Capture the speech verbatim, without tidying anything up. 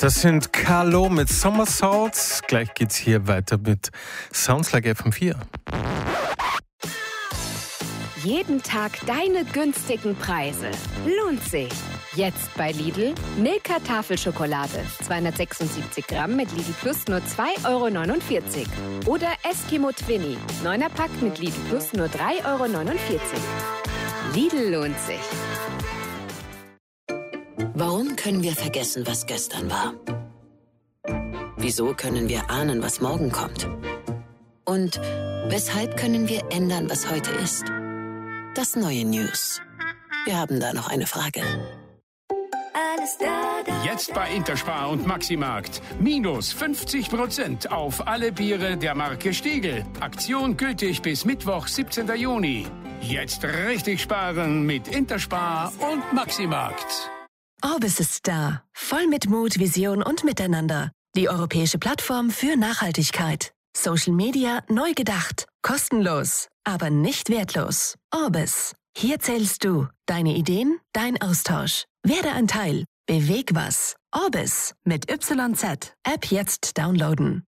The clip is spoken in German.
Das sind Carlo mit Somersaults. Gleich geht's hier weiter mit Sounds Like F M vier. Jeden Tag deine günstigen Preise. Lohnt sich. Jetzt bei Lidl. Milka Tafelschokolade. zweihundertsechsundsiebzig Gramm mit Lidl Plus nur zwei Euro neunundvierzig. Oder Eskimo Twinny. neuner Pack mit Lidl Plus nur drei Euro neunundvierzig. Lidl lohnt sich. Warum können wir vergessen, was gestern war? Wieso können wir ahnen, was morgen kommt? Und weshalb können wir ändern, was heute ist? Das neue News. Wir haben da noch eine Frage. Alles da, da. Jetzt bei Interspar und Maximarkt. Minus fünfzig Prozent auf alle Biere der Marke Stiegl. Aktion gültig bis Mittwoch, siebzehnten Juni. Jetzt richtig sparen mit Interspar und Maximarkt. Orbis ist da. Voll mit Mut, Vision und Miteinander. Die europäische Plattform für Nachhaltigkeit. Social Media neu gedacht. Kostenlos, aber nicht wertlos. Orbis. Hier zählst du. Deine Ideen, dein Austausch. Werde ein Teil. Beweg was. Orbis mit Y Z. App jetzt downloaden.